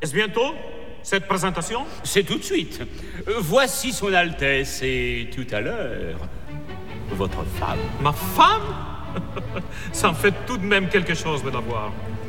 Est-ce bientôt, cette présentation? C'est tout de suite. Voici son Altesse et tout à l'heure, votre femme. Ma femme? Ça me fait tout de même quelque chose de la voir.